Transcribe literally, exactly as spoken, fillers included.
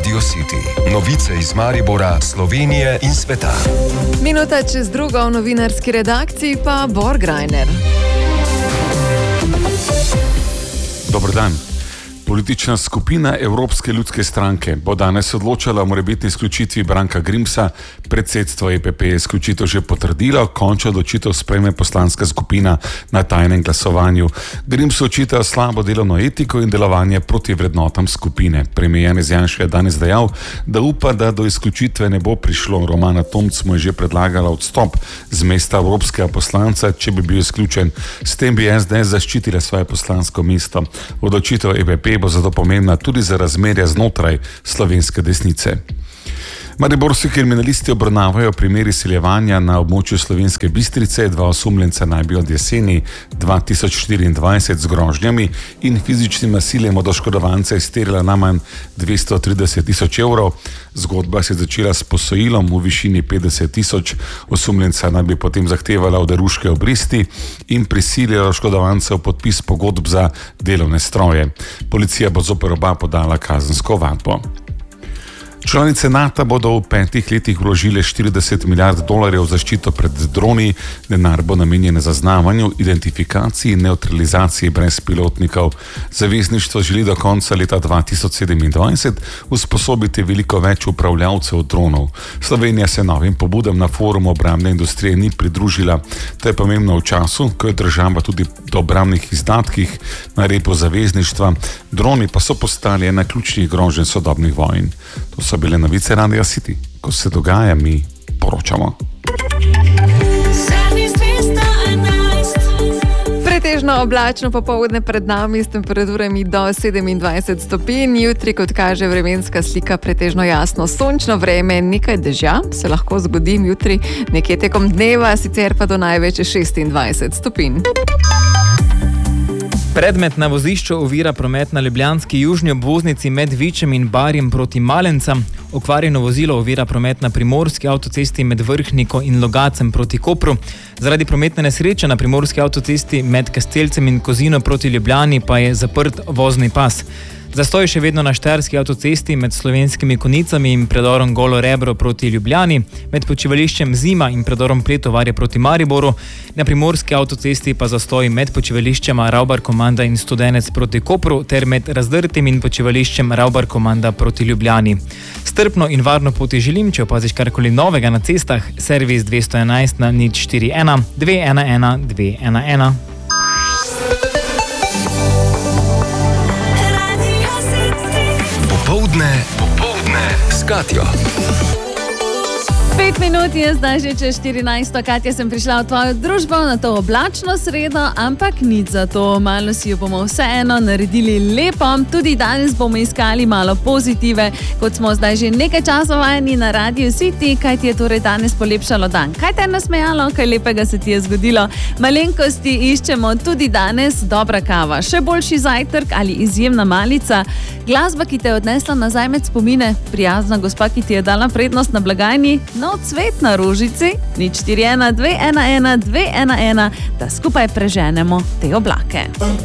Radio City. Novice iz Maribora, Slovenije in sveta. Minuta čez drugo v novinarski redakciji pa Borg Reiner. Dober dan. Politična skupina Evropske ljudske stranke bo danes odločala o morebitni izključitvi Branka Grimsa. Predsedstvo E P P je izključitev že potrdilo, končno odločitev sprejme poslanska skupina na tajnem glasovanju. Grimsu očitajo slabo delovno etiko in delovanje proti vrednotam skupine. Premier Janez Janša je danes dejal, da upa, da do izključitve ne bo prišlo. Romana Tomc mu je že predlagala odstop z mesta evropskega poslanca, če bi bil izključen. S tem bi S D S zaščitila svoje poslansko mesto. Odločitev E P P bo zato pomembna tudi za razmerja znotraj slovenske desnice. Mariborski kriminalisti obravnavajo primer izsiljevanja na območju Slovenske Bistrice. Dva osumljenca naj bi od jeseni dva tisoč štiriindvajset z grožnjami in fizičnim nasiljem od oškodovanca izterjala najmanj dvesto trideset tisoč evrov. Zgodba se je začela s posojilom v višini petdeset tisoč. Osumljenca naj bi potem zahtevala oderuške obresti in prisilila oškodovanca v podpis pogodb za delovne stroje. Policija bo zoper oba podala kazensko ovadbo. Članice NATO bodo v petih letih vložile štirideset milijard dolarjev v zaščito pred droni. Denar bo namenjen zaznavanju, identifikaciji in neutralizaciji brezpilotnikov. Zavezništvo želi do konca leta dva tisoč sedemindvajset usposobiti veliko več upravljavcev dronov. Slovenija se novim pobudam na forumu obrambne industrije ni pridružila. To je pomembno v času, ko je država tudi do obrambnih izdatkih na repu zavezništva. Droni pa so postali ena ključnih groženj sodobnih vojn. To so bile novice Radio City. Ko se dogaja, mi poročamo. Pretežno oblačno popoldne pred nami s temperaturami do sedemindvajset stopinj. Jutri, kot kaže vremenska slika, pretežno jasno sončno vreme, nekaj dežja se lahko zgodi jutri nekje tekom dneva, sicer pa do največ šestindvajset stopinj. Predmet na vozišču ovira promet na ljubljanski južni obvoznici med Vičem in Barjem proti Malencam. Okvarjeno vozilo ovira promet na primorski avtocesti med Vrhniko in Logacem proti Kopru. Zaradi prometne nesreče na primorski avtocesti med Kastelcem in Kozino proti Ljubljani pa je zaprt vozni pas. Zastoj še vedno na štajerski avtocesti med Slovenskimi Konicami in predorom Golo Rebro proti Ljubljani, med počivališčem Zima in predorom Pletovarje proti Mariboru, na primorski avtocesti pa zastoj med počivališčema Ravbar Komanda in Studenec proti Kopru ter med Razdrtim in počivališčem Ravbar Komanda proti Ljubljani. Strpno in varno poti želim, če opaziš karkoli novega na cestah, servis dvesto enajst na nič štiri ena dve ena ena dve ena ena. Popoldne, popoldne s Katjo. Pet minut je zdaj že čez štirinajsto. Katja, sem prišla v tvojo družbo na to oblačno sredo, ampak nič za to. Malo si jo bomo vseeno naredili lepo. Tudi danes bomo iskali malo pozitive, kot smo zdaj že nekaj časa vajeni na Radio City. Kaj ti je torej danes polepšalo dan? Kaj te je nasmejalo? Kaj lepega se ti je zgodilo? Malenkosti iščemo tudi danes. Dobra kava, še boljši zajtrk ali izjemna malica. Glasba, ki te je odnesla nazaj med spomine. Prijazna gospa, ki ti je dala prednost na blagajni. No, cvet na rožici, nič štiri ena dve ena ena dve ena ena, da skupaj preženemo te oblake.